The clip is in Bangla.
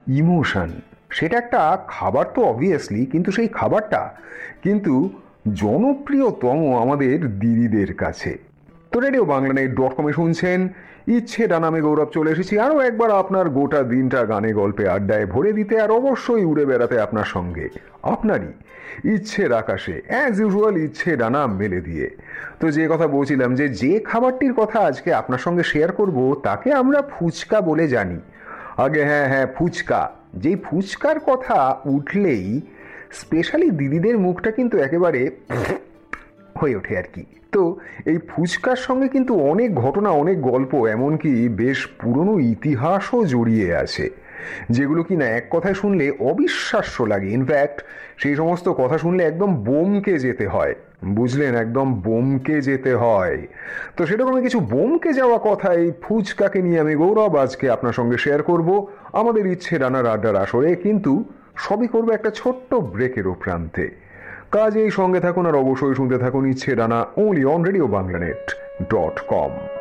ইমোশন, সেটা একটা খাবার তো অবভিয়াসলি, কিন্তু সেই খাবারটা কিন্তু জনপ্রিয়তম আমাদের দিদিদের কাছে। তো রেডিও বাংলানেট.com-এ শুনছেন ইচ্ছে ডানা, আমি গৌরব চলে এসেছি আরও একবার আপনার গোটা দিনটা গানে গল্পে আড্ডায় ভরে দিতে, আর অবশ্যই উড়ে বেড়াতে আপনার সঙ্গে, আপনারই ইচ্ছের আকাশে অ্যাজ ইউজুয়াল ইচ্ছে ডানা মেলে দিয়ে। তো যে কথা বলছিলাম, যে খাবারটির কথা আজকে আপনার সঙ্গে শেয়ার করব তাকে আমরা ফুচকা বলে জানি। আগে হ্যাঁ হ্যাঁ, ফুচকা। যেই ফুচকার কথা উঠলেই স্পেশালি দিদিদের মুখটা কিন্তু একেবারে হয়ে ওঠে আর কি। তো এই ফুচকার সঙ্গে কিন্তু অনেক ঘটনা, অনেক গল্প, এমনকি বেশ পুরনো ইতিহাসও জড়িয়ে আছে, যেগুলো কি না এক কথায় শুনলে অবিশ্বাস্য লাগে। ইনফ্যাক্ট সেই সমস্ত কথা শুনলে একদম বোমকে যেতে হয়, বুঝলেন, একদম বোমকে যেতে হয়। তো সেরকমই কিছু বোমকে যাওয়া কথা এই ফুচকাকে নিয়ে আমি গৌরব আজকে আপনার সঙ্গে শেয়ার করব আমাদের ইচ্ছে ডানার আড্ডার আসরে, কিন্তু সবই করবো একটা ছোট্ট ব্রেকেরও প্রান্তে। কাজেই সঙ্গে থাকুন আর অবশ্যই শুনতে থাকুন ইচ্ছে ডানা, only on radio banglanet.com।